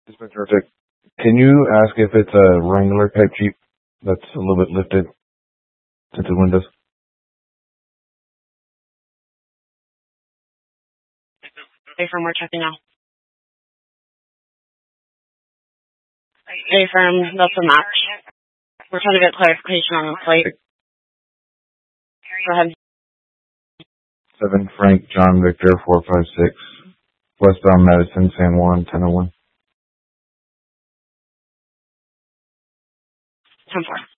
It's been terrific. Can you ask if it's a Wrangler type Jeep that's a little bit lifted to the windows? Affirm, we're checking now. Affirm, that's a match. We're trying to get clarification on the plate. Go ahead. 7 Frank John Victor 456 westbound Madison San Juan 1001. 10-4.